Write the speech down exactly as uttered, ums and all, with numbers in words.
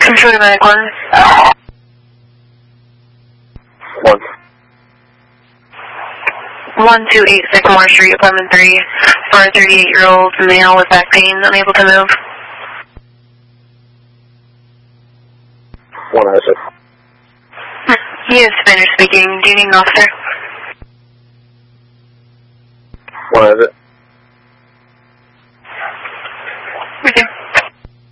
Control Medic one. One. one two eight Sycamore Street, apartment three, for a thirty-eight-year-old male with back pain, unable to move. One Isaac. He is Spanish speaking. Do you need an officer? One Isaac.